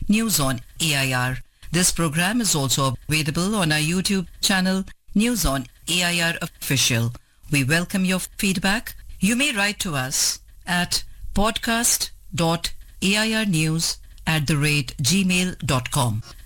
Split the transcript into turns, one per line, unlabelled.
News on AIR. This program is also available on our YouTube channel, News on AIR Official. We welcome your feedback. You may write to us at podcast.airnews@gmail.com.